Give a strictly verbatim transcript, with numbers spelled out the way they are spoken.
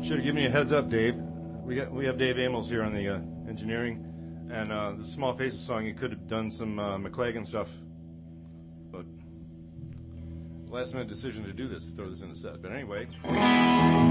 Should have given you a heads up, Dave. We got we have Dave Amos here on the uh, engineering, and uh, the Small Faces song. You could have done some uh, McLagan stuff, but last minute decision to do this, throw this in the set. But anyway.